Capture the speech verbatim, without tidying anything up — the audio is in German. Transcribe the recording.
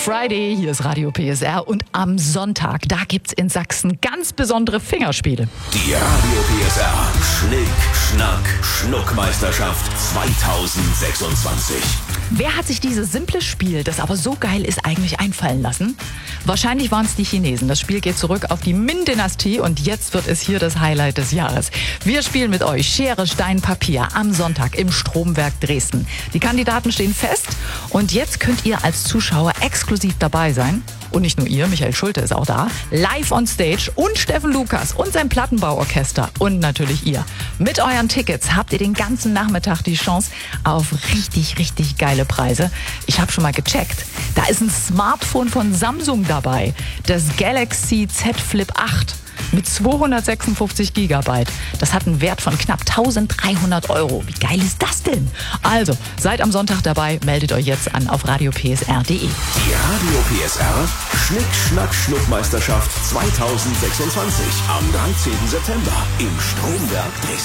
Friday, hier ist Radio P S R und am Sonntag, da gibt's in Sachsen ganz besondere Fingerspiele. Die Radio P S R Schnick, Schnack, Schnuckmeisterschaft zweitausendsechsundzwanzig. Wer hat sich dieses simple Spiel, das aber so geil ist, eigentlich einfallen lassen? Wahrscheinlich waren es die Chinesen. Das Spiel geht zurück auf die Ming-Dynastie und jetzt wird es hier das Highlight des Jahres. Wir spielen mit euch Schere, Stein, Papier am Sonntag im Stromwerk Dresden. Die Kandidaten stehen fest und jetzt könnt ihr als Zuschauer exklusiv dabei sein. Und nicht nur ihr, Michael Schulte ist auch da, live on stage und Steffen Lukas und sein Plattenbauorchester und natürlich ihr. Mit euren Tickets habt ihr den ganzen Nachmittag die Chance auf richtig, richtig geile Preise. Ich habe schon mal gecheckt, da ist ein Smartphone von Samsung dabei, das Galaxy Z Flip acht. Mit zweihundertsechsundfünfzig Gigabyte. Das hat einen Wert von knapp eintausenddreihundert Euro. Wie geil ist das denn? Also, seid am Sonntag dabei, meldet euch jetzt an auf radio p s r punkt d e. Die Radio P S R Schnick, Schnack, Schnuckmeisterschaft zweitausendsechsundzwanzig am dreizehnten September im Stromwerk Dresden.